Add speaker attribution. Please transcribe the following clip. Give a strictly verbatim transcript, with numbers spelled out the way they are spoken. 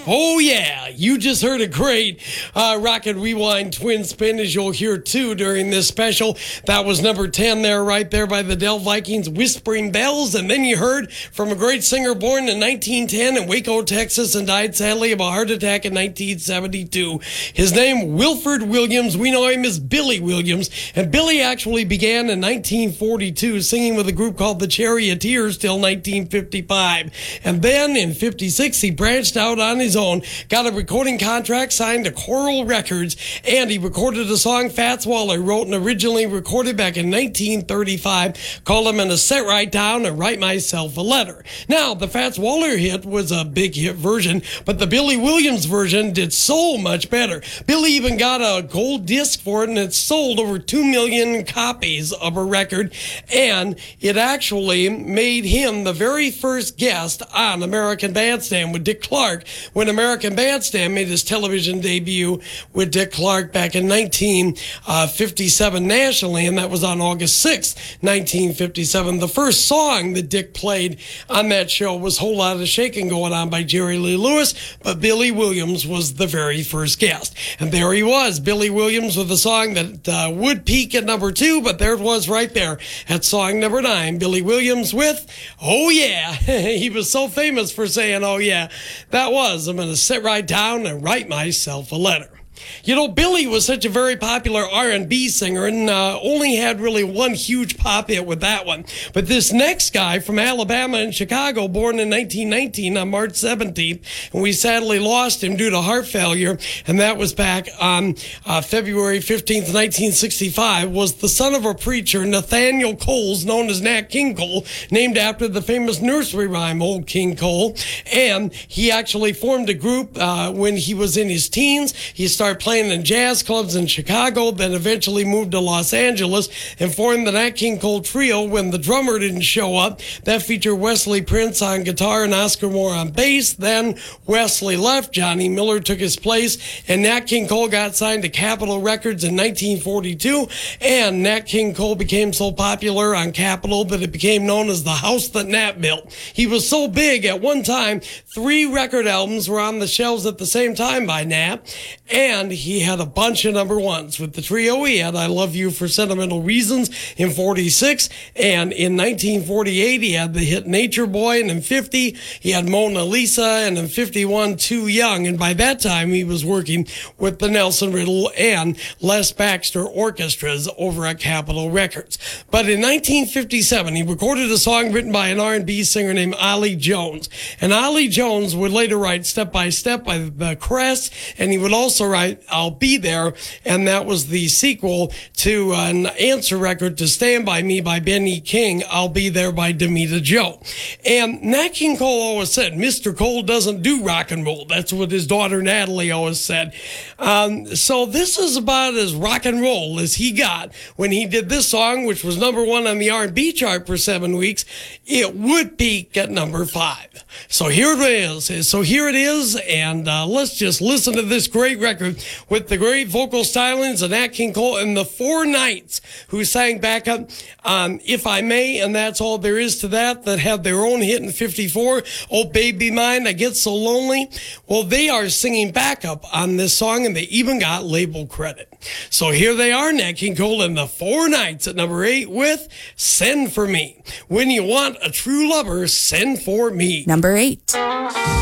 Speaker 1: Oh, yeah. You just heard a great uh, Rocket Rewind twin spin, as you'll hear, too, during this special. That was number ten there, right there by the Dell Vikings, Whispering Bells. And then you heard from a great singer born in nineteen ten in Waco, Texas, and died, sadly, of a heart attack in nineteen seventy-two. His name, Wilford Williams. We know him as Billy Williams. And Billy actually began in nineteen forty-two, singing with a group called the Charioteers till nineteen fifty-five. And then in fifty-six, he branched out on his own, got a recording contract signed to Coral Records, and he recorded a song Fats Waller wrote and originally recorded back in nineteen thirty-five, called him in a Set Right Down and Write Myself a Letter. Now, the Fats Waller hit was a big hit version, but the Billy Williams version did so much better. Billy even got a gold disc for it, and it sold over two million copies of a record, and it actually made him the very first guest on American Bandstand with Dick Clark, when American Bandstand made his television debut with Dick Clark back in nineteen fifty-seven nationally, and that was on August sixth, nineteen fifty-seven. The first song that Dick played on that show was Whole Lot of Shaking Going On by Jerry Lee Lewis, but Billy Williams was the very first guest. And there he was, Billy Williams, with a song that uh, would peak at number two, but there it was right there at song number nine. Billy Williams with Oh Yeah. He was so famous for saying, oh yeah. That was, I'm going to sit right down and write myself a letter. You know, Billy was such a very popular R and B singer, and uh, only had really one huge pop hit with that one. But this next guy from Alabama and Chicago, born in nineteen nineteen on March seventeenth, and we sadly lost him due to heart failure, and that was back on uh, February fifteenth, nineteen sixty-five, was the son of a preacher, Nathaniel Coles, known as Nat King Cole, named after the famous nursery rhyme, Old King Cole. And he actually formed a group uh, when he was in his teens. He started playing in jazz clubs in Chicago, then eventually moved to Los Angeles and formed the Nat King Cole Trio when the drummer didn't show up. That featured Wesley Prince on guitar and Oscar Moore on bass. Then Wesley left, Johnny Miller took his place, and Nat King Cole got signed to Capitol Records in nineteen forty-two, and Nat King Cole became so popular on Capitol that it became known as the house that Nat built. He was so big at one time, three record albums were on the shelves at the same time by Nat, and he had a bunch of number ones. With the trio, he had I Love You for Sentimental Reasons in forty-six, and in nineteen forty-eight, he had the hit Nature Boy, and in fifty, he had Mona Lisa, and in fifty-one, Too Young, and by that time, he was working with the Nelson Riddle and Les Baxter orchestras over at Capitol Records. But in nineteen fifty-seven, he recorded a song written by an R and B singer named Ollie Jones, and Ollie Jones would later write Step by Step by the Crest, and he would also write I'll Be There, and that was the sequel to an answer record to Stand By Me by Benny King, I'll Be There by Demita Joe. And Nat King Cole always said, Mister Cole doesn't do rock and roll. That's what his daughter Natalie always said. Um, so this is about as rock and roll as he got when he did this song, which was number one on the R and B chart for seven weeks. It would peak at number five. So here it is. So here it is, and uh, let's just listen to this great record with the great vocal stylings of Nat King Cole and the Four Knights, who sang backup on If I May, and That's All There Is to That, that had their own hit in fifty-four, Oh Baby Mine, I Get So Lonely. Well, they are singing backup on this song, and they even got label credit. So here they are, Nat King Cole and the Four Knights at number eight with Send For Me. When you want a true lover, send for me.
Speaker 2: Number eight.
Speaker 3: Send